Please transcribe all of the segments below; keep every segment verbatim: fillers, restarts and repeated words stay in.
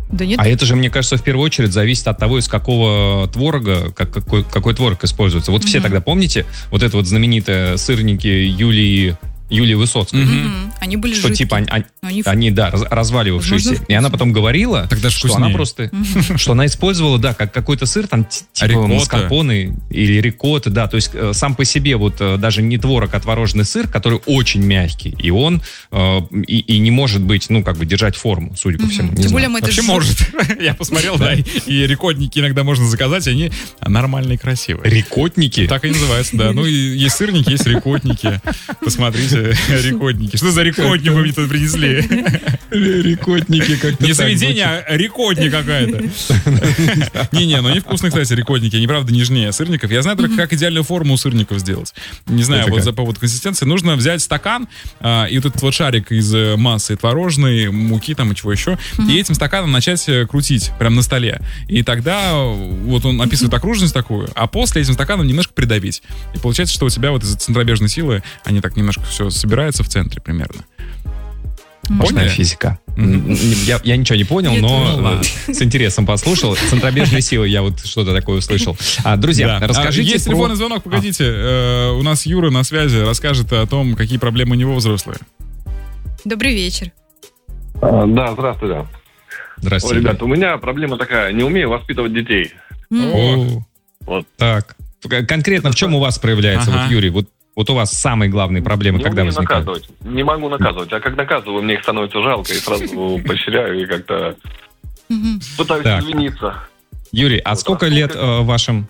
Да нет. А это же, мне кажется, в первую очередь зависит от того, из какого творога, как, какой, какой творог используется. Вот mm-hmm. все тогда помните, вот это вот знаменитые сырники Юлии... Юлии Высоцкой. Mm-hmm. Они были что, жидкие. Типа, они, они, они, да, разваливавшиеся. И она потом говорила, Тогда что она просто, mm-hmm. что она использовала, да, как какой-то сыр, там, типа маскарпоне или рикотта, да, то есть э, сам по себе вот э, даже не творог, а творожный сыр, который очень мягкий, и он э, и, и не может быть, ну, как бы держать форму, судя по всему. Mm-hmm. Тем более мы это вообще ж... может. Я посмотрел, да, и рикотники иногда можно заказать, они нормальные, красивые. Рикотники? Так и называются, да. Ну, есть сырники, есть рикотники. Посмотрите, рикотники. Что за рикотник вы мне тут принесли? Рикотники как-то не заведение, а рикотни какая-то. Не-не, ну они вкусные, кстати, рикотники. Они, правда, нежнее сырников. Я знаю только, как идеальную форму у сырников сделать. Не знаю, вот за поводу консистенции. Нужно взять стакан и вот этот вот шарик из массы творожной, муки там и чего еще, и этим стаканом начать крутить прямо на столе. И тогда вот он описывает окружность такую, а после этим стаканом немножко придавить. И получается, что у тебя вот из-за центробежной силы они так немножко все собираются в центре примерно. Мощная физика. Mm-hmm. Я, я ничего не понял, Нет, но ну, с интересом послушал. Центробежной силы я вот что-то такое услышал. А, друзья, да. расскажите а, Есть про... телефонный звонок, погодите. А. Э, у нас Юра на связи расскажет о том, какие проблемы у него взрослые. Добрый вечер. А, да, здравствуйте. Здравствуйте. Ой, ребята, у меня проблема такая. Не умею воспитывать детей. Mm-hmm. О, вот. Так. Конкретно в чем у вас проявляется, ага. вот, Юрий, вот Вот у вас самые главные проблемы, не когда возникают? Наказывать. Не могу наказывать. А как наказываю, мне их становится жалко, и сразу поощряю, и как-то пытаюсь извиниться. Юрий, а сколько лет вашим?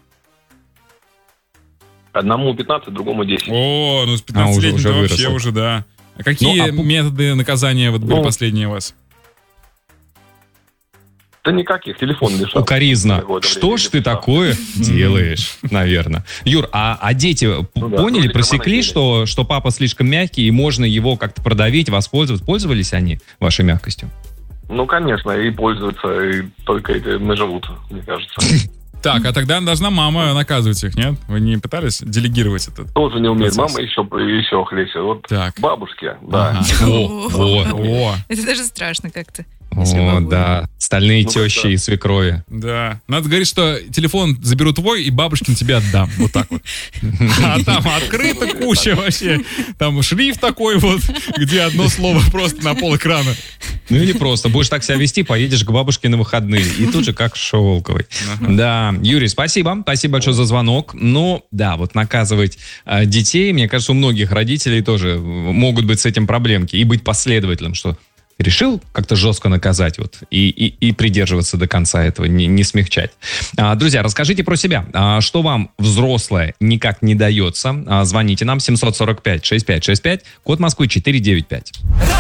Одному пятнадцать, другому десять. О, ну с пятнадцатилетним вообще уже, да. А какие методы наказания вот были последние у вас? Да никаких, телефон лишал. Укоризна. Что ж ты такое делаешь, наверное. Юр, а, а дети ну, да, поняли, просекли, что, что папа слишком мягкий, и можно его как-то продавить, воспользоваться? Пользовались они вашей мягкостью? Ну, конечно, и пользуются, и только этим и живут, мне кажется. Так, а тогда должна мама наказывать их, нет? Вы не пытались делегировать это? Тоже не умеет. Мама еще, еще хлеще. Вот так. Бабушки, да. О, это даже страшно как-то. О, да, стальные ну, тещи да. и свекрови. Да, надо говорить, что телефон заберу твой, и бабушкин тебе отдам. Вот так вот. А там открыта куча вообще. Там шрифт такой вот, где одно слово просто на пол экрана. Ну или просто, будешь так себя вести, поедешь к бабушке на выходные. И тут же как Шелковой. Ага. Да, Юрий, спасибо. Спасибо большое за звонок. Ну, да, вот наказывать э, детей, мне кажется, у многих родителей тоже могут быть с этим проблемки. И быть последовательным, что решил как-то жестко наказать вот, и, и, и придерживаться до конца этого, не, не смягчать. А, друзья, расскажите про себя. А, что вам, взрослое, никак не дается? А, звоните нам семь сорок пять шестьдесят пять шестьдесят пять, код Москвы четыреста девяносто пять.